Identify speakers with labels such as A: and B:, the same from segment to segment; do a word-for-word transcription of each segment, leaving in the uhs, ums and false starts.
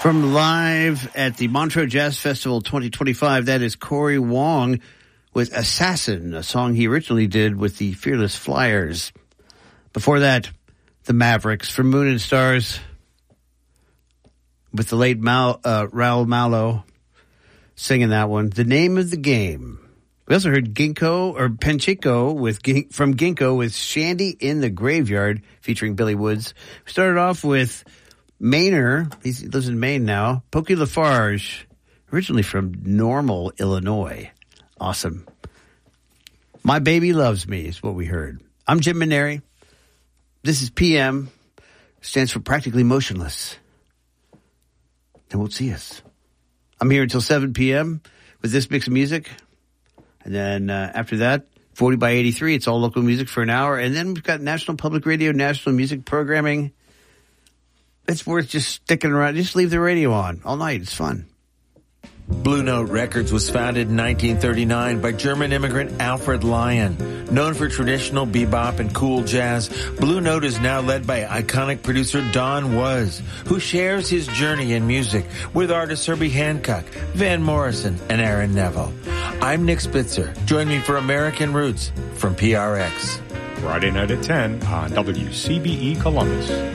A: From live at the Montreux Jazz Festival twenty twenty-five, that is Corey Wong with Assassin, a song he originally did with the Fearless Flyers. Before that, the Mavericks from Moon and Stars with the late Mal, uh, Raul Malo singing that one. The Name of the Game. We also heard Ginkgo or Penchico with from Ginkgo with Shandy in the Graveyard featuring Billy Woods. We started off with Mainer, he lives in Maine now, Pokey Lafarge, originally from Normal, Illinois. Awesome. My Baby Loves Me is what we heard. I'm Jim Maneri. This is P M, stands for Practically Motionless. They won't see us. I'm here until seven p.m. with this mix of music. And then uh, after that, forty by eighty-three, it's all local music for an hour. And then we've got National Public Radio, national music programming. It's worth just sticking around. Just leave the radio on all night. It's fun.
B: Blue Note Records was founded in nineteen thirty-nine by German immigrant Alfred Lion. Known for traditional bebop and cool jazz, Blue Note is now led by iconic producer Don Was, who shares his journey in music with artists Herbie Hancock, Van Morrison, and Aaron Neville. I'm Nick Spitzer. Join me for American Roots from P R X.
C: Friday night at ten on W C B E Columbus.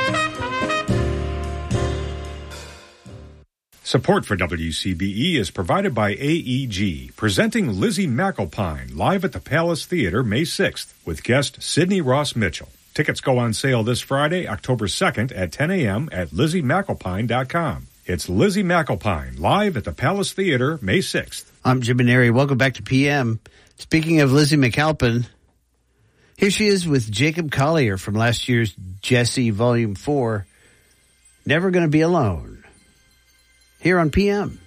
C: Support for W C B E is provided by A E G, presenting Lizzie McAlpine live at the Palace Theater May sixth with guest Sidney Ross Mitchell. Tickets go on sale this Friday, October second at ten a.m. at lizzie mcalpine dot com. It's Lizzie McAlpine live at the Palace Theater May sixth.
A: I'm Jim Maneri. Welcome back to P M. Speaking of Lizzie McAlpine, here she is with Jacob Collier from last year's Jesse Volume four, Never Gonna Be Alone. Here on P M.